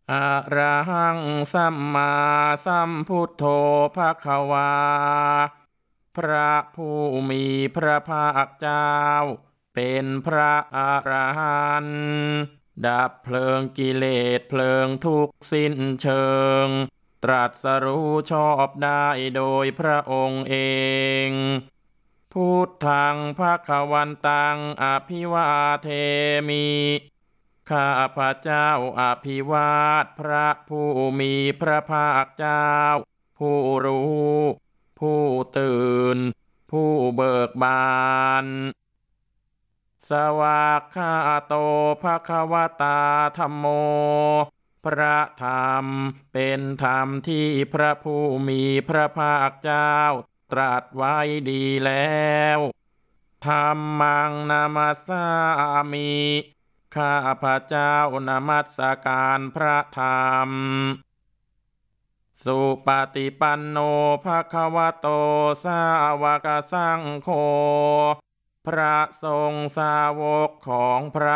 อะระหังสัมมาสัมพุทโธภควาพระผู้มีพระภาคเจ้าเป็นพระอรหันต์ดับเพลิงกิเลสเพลิงทุกข์สิ้นเชิงตรัสรู้ชอบได้โดยพระองค์เองพุทธังภควันตังอภิวาเทมิข้าพระเจ้าอภิวาทพระผู้มีพระภาคเจ้าผู้รู้ผู้ตื่นผู้เบิกบานสวากขาโตภควตาธัมโมพระธรรมเป็นธรรมที่พระผู้มีพระภาคเจ้าตรัสไว้ดีแล้วธัมมังนามัสสามิข้าพระเจ้านมัสการพระธรรมสุปฏิปันโนภควโตสาวกสังโฆพระสงฆ์สาวกของพระ